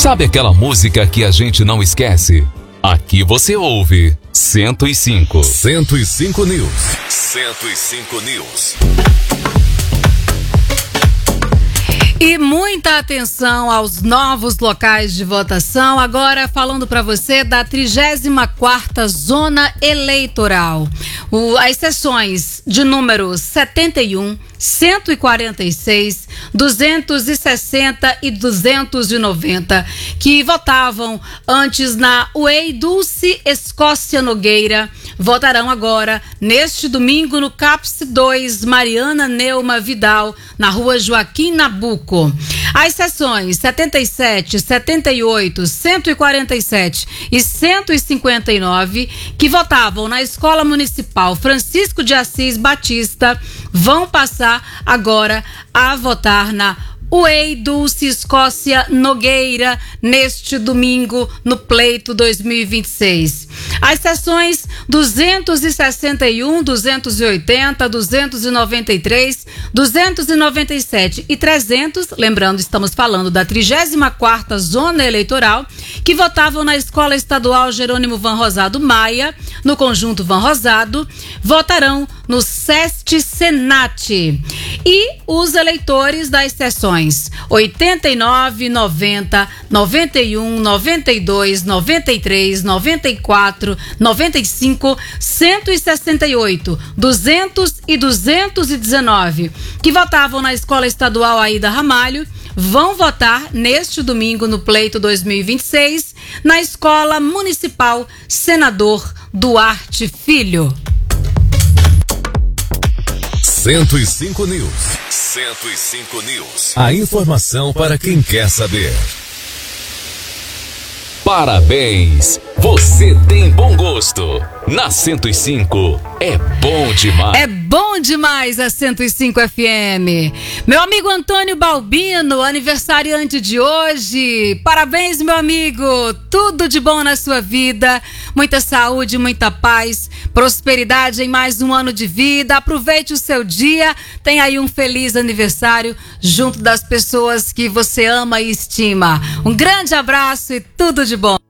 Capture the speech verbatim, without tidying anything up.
Sabe aquela música que a gente não esquece? Aqui você ouve cento e cinco. cento e cinco News. cento e cinco News. E muita atenção aos novos locais de votação. Agora falando para você da trigésima quarta Zona Eleitoral. O, as sessões de número setenta e um, cento e quarenta e seis, duzentos e sessenta e duzentos e noventa, que votavam antes na U E I Dulce Escócia Nogueira, votarão agora neste domingo no CAPS dois Mariana Neuma Vidal, na rua Joaquim Nabuco. As sessões setenta e sete, setenta e oito, cento e quarenta e sete e cento e cinquenta e nove, que votavam na Escola Municipal Francisco de Assis Batista, vão passar agora a votar na U E I Dulce Escócia Nogueira neste domingo no pleito dois mil e vinte e seis. As sessões duzentos e sessenta e um, duzentos e oitenta, duzentos e noventa e três, duzentos e noventa e sete e trezentos, lembrando, estamos falando da trigésima quarta Zona Eleitoral, que votavam na Escola Estadual Jerônimo Van Rosado Maia, no Conjunto Van Rosado, votarão no SEST Senat. E os eleitores das sessões oitenta e nove, noventa, noventa e um, noventa e dois, noventa e três, noventa e quatro, noventa e cinco, cento e sessenta e oito, duzentos e duzentos e dezenove, que votavam na Escola Estadual Aida Ramalho, vão votar neste domingo no pleito dois mil e vinte e seis na Escola Municipal Senador Duarte Filho. cento e cinco News. cento e cinco News. A informação para quem quer saber. Parabéns! Você tem bom gosto. Na cento e cinco é bom demais. É bom demais a cento e cinco F M. Meu amigo Antônio Balbino, aniversariante de hoje. Parabéns, meu amigo. Tudo de bom na sua vida. Muita saúde, muita paz, prosperidade em mais um ano de vida. Aproveite o seu dia. Tenha aí um feliz aniversário junto das pessoas que você ama e estima. Um grande abraço e tudo de bom.